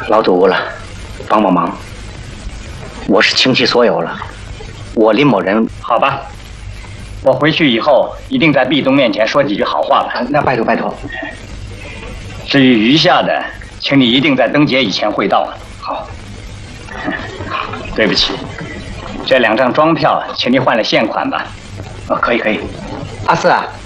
老祖了，帮帮忙！我是倾其所有了，我林某人。 好吧，我回去以后一定在壁咚面前说几句好话吧。 那拜托拜托。 至于余下的，请你一定在灯节以前汇到。 好。 对不起，这2张庄票，请你换了现款吧。 可以。阿四啊。